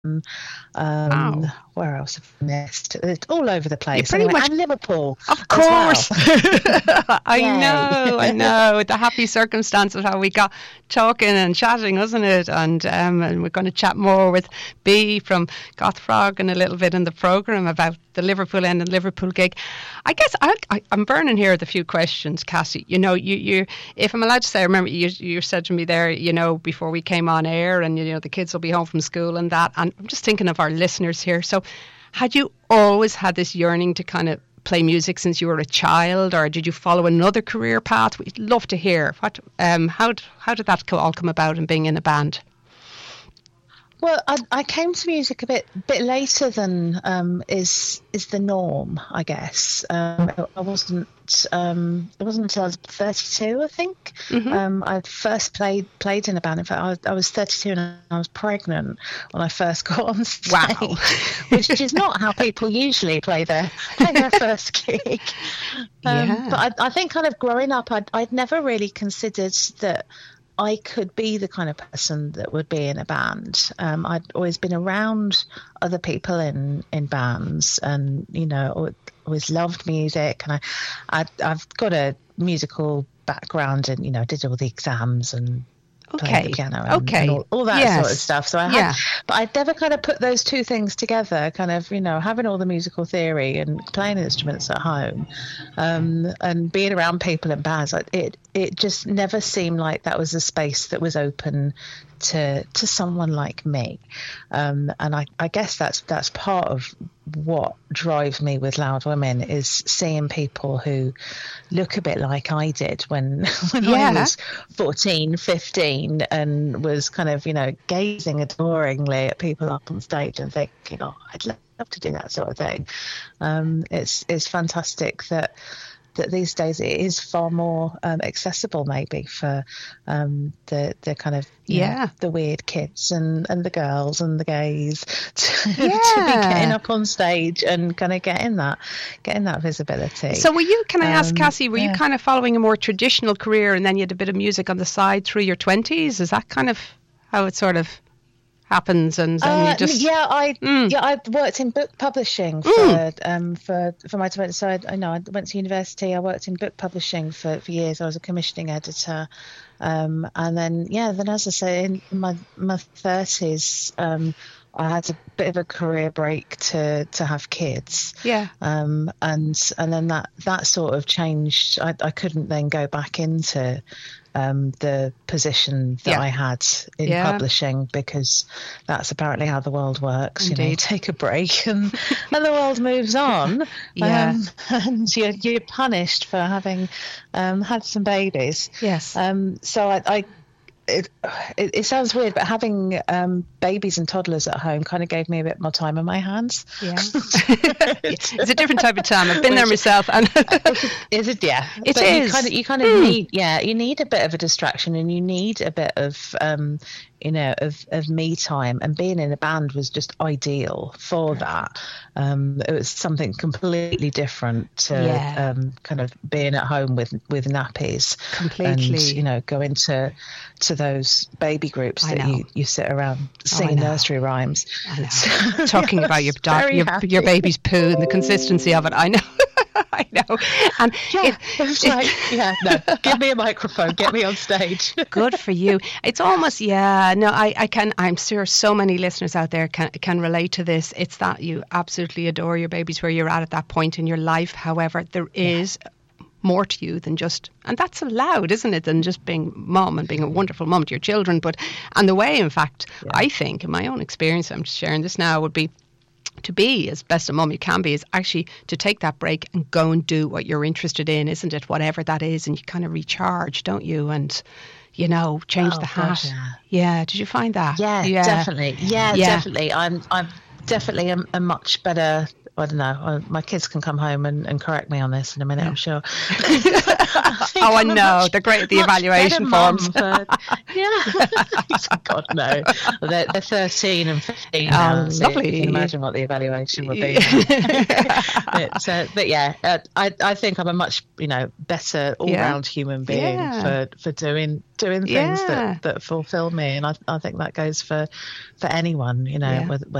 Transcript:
Wow. Where else have I missed? It's all over the place. Pretty much, and Liverpool, of course. Well. I know. The happy circumstance of how we got talking and chatting, wasn't it? And we're going to chat more with Bea from Goth Frog in a little bit in the programme about the Liverpool end and Liverpool gig. I guess I'm burning here with a few questions, Cassie. You know, you if I'm allowed to say, I remember you said to me there, you know, before we came on air, and you know the kids will be home from school and that. And I'm just thinking of our listeners here. So, had you always had this yearning to kind of play music since you were a child, or did you follow another career path? We'd love to hear how did that all come about and being in a band? Well, I came to music a bit later than is the norm, I guess. It wasn't until I was 32, I think. Mm-hmm. I first played in a band. In fact, I was 32 and I was pregnant when I first got on stage. Wow. Which is not how people usually play their first gig. But I think kind of growing up, I'd never really considered that I could be the kind of person that would be in a band. I'd always been around other people in bands, and you know, always loved music. And I've got a musical background, and you know, did all the exams and played the piano and all that sort of stuff. So but I'd never kind of put those two things together, kind of, you know, having all the musical theory and playing instruments at home, and being around people in bands. It just never seemed like that was a space that was open to someone like me. And I guess that's part of what drives me with Loud Women, is seeing people who look a bit like I did when I was 14, 15, and was kind of, you know, gazing adoringly at people up on stage and thinking, oh, I'd love to do that sort of thing. It's fantastic that these days it is far more accessible, maybe, for the kind of the weird kids and the girls and the gays to be getting up on stage and kind of getting that visibility. So were you? Can I ask, Cassie? Were you kind of following a more traditional career, and then you had a bit of music on the side through your 20s? Is that kind of how it sort of happens? And then you just I worked in book publishing for my 20s. So I went to university. I worked in book publishing for years. I was a commissioning editor, and then as I say, in my 30s, I had a bit of a career break to have kids. And then that sort of changed. I couldn't then go back into the position that I had in publishing, because that's apparently how the world works. Indeed. You know, you take a break and the world moves on. And you're punished for having had some babies. So it sounds weird, but having babies and toddlers at home kind of gave me a bit more time on my hands. It's a different type of time. I've been there myself. And is it? Yeah, it but is. You kind of need. Yeah, you need a bit of a distraction, and you need a bit of of me time. And being in a band was just ideal for that. It was something completely different to kind of being at home with nappies. Completely. And going to those baby groups that you sit around singing nursery rhymes. Talking about your baby's poo and the consistency of it. I know. I know. And give me a microphone, get me on stage. Good for you. It's almost, I'm sure so many listeners out there can relate to this. It's that you absolutely adore your babies where you're at that point in your life. However, there is more to you than just, and that's allowed, isn't it, than just being mum and being a wonderful mum to your children. And the way, in fact, I think, in my own experience, I'm just sharing this now, would be to be as best a mum you can be is actually to take that break and go and do what you're interested in, isn't it? Whatever that is, and you kind of recharge, don't you? And change the hat. God, did you find that? Definitely. Definitely. I'm definitely a much better I don't know. My kids can come home and correct me on this in a minute, I'm sure. I know. They're great at the evaluation forms. God, no. They're 13 and 15 now. So lovely. You can imagine what the evaluation would be. But yeah, I think I'm a much, better all-round human being for doing things that fulfill me. And I think that goes for anyone,